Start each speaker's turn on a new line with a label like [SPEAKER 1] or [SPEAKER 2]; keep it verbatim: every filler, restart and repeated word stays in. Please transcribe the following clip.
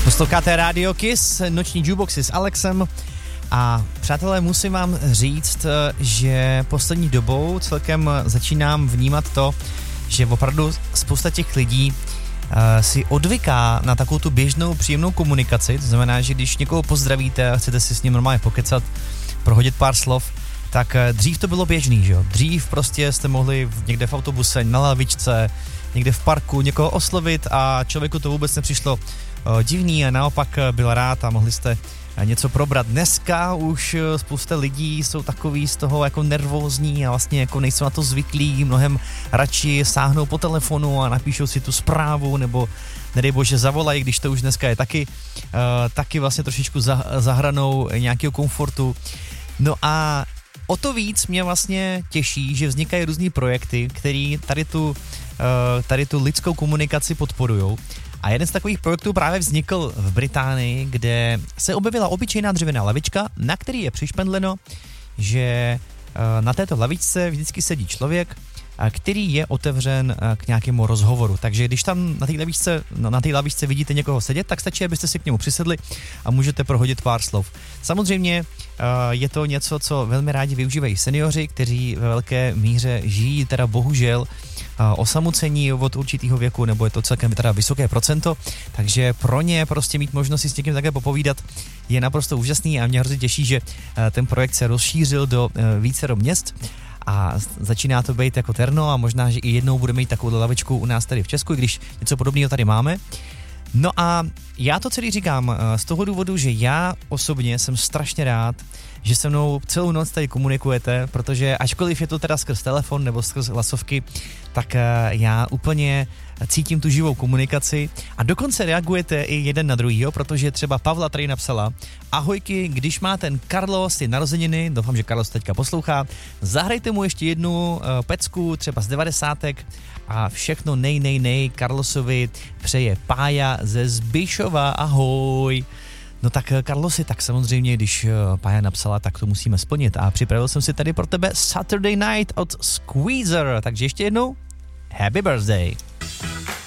[SPEAKER 1] Posloucháte Radio Kiss, noční jukeboxy s Alexem a přátelé, musím vám říct, že poslední dobou celkem začínám vnímat to, že opravdu spousta těch lidí uh, si odvyká na takovou tu běžnou příjemnou komunikaci, to znamená, že když někoho pozdravíte a chcete si s ním normálně pokecat, prohodit pár slov, tak dřív to bylo běžný, že jo? Dřív prostě jste mohli někde v autobuse, na lavičce, někde v parku někoho oslovit a člověku to vůbec nepřišlo uh, divný a naopak byl rád a mohli jste něco probrat. Dneska už spousta lidí jsou takový z toho jako nervózní a vlastně jako nejsou na to zvyklí, mnohem radši sáhnou po telefonu a napíšou si tu zprávu nebo nedej bože zavolají, když to už dneska je taky, uh, taky vlastně trošičku za, za hranou nějakého komfortu. No a o to víc mě vlastně těší, že vznikají různý projekty, které tady tu, uh, tady tu lidskou komunikaci podporujou. A jeden z takových projektů právě vznikl v Británii, kde se objevila obyčejná dřevěná lavička, na který je přišpendleno, že na této lavičce vždycky sedí člověk, který je otevřen k nějakému rozhovoru. Takže když tam na té lavičce, na té lavičce vidíte někoho sedět, tak stačí, abyste si k němu přisedli a můžete prohodit pár slov. Samozřejmě je to něco, co velmi rádi využívají seniori, kteří ve velké míře žijí teda bohužel osamocení od určitého věku, nebo je to celkem teda vysoké procento, takže pro ně prostě mít možnost si s někým také popovídat je naprosto úžasný a mě hrozně těší, že ten projekt se rozšířil do vícero měst a začíná to být jako terno a možná, že i jednou budeme mít takovou lavičku u nás tady v Česku, i když něco podobného tady máme. No a já to celý říkám z toho důvodu, že já osobně jsem strašně rád, že se mnou celou noc tady komunikujete, protože ačkoliv je to teda skrz telefon nebo skrz hlasovky, tak já úplně cítím tu živou komunikaci a dokonce reagujete i jeden na druhýho, protože třeba Pavla tady napsala: ahojky, když má ten Carlos ty narozeniny, doufám, že Carlos teďka poslouchá, zahrajte mu ještě jednu uh, pecku, třeba z devadesátek a všechno nej, nej, nej Carlosovi přeje Pája ze Zbyšova, ahoj. No tak Carlosi, tak samozřejmě, když Pája napsala, tak to musíme splnit a připravil jsem si tady pro tebe Saturday Night od Squeezer, takže ještě jednou Happy birthday.